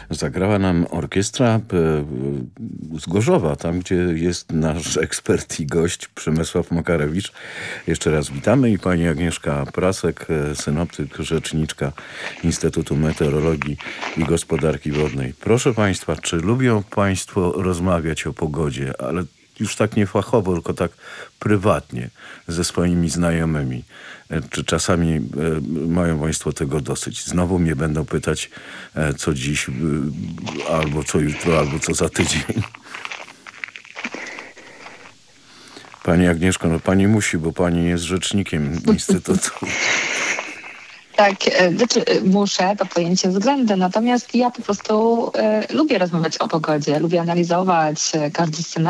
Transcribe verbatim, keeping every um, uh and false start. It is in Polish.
Zagrała nam orkiestra e, z Gorzowa, tam gdzie jest nasz ekspert i gość Przemysław Makarewicz. Jeszcze raz witamy i pani Agnieszka Prasek, e, synoptyk, rzeczniczka Instytutu Meteorologii i Gospodarki Wodnej. Proszę państwa, czy lubią państwo rozmawiać o pogodzie, ale już tak nie fachowo, tylko tak prywatnie ze swoimi znajomymi? E, Czy czasami e, mają państwo tego dosyć? Znowu mnie będą pytać, e, co dziś, e, albo co jutro, albo co za tydzień. Pani Agnieszko, no pani musi, bo pani jest rzecznikiem Instytutu. Tak, e, znaczy e, muszę, to pojęcie względne, natomiast ja po prostu e, lubię rozmawiać o pogodzie, lubię analizować e, każdy scenariusz.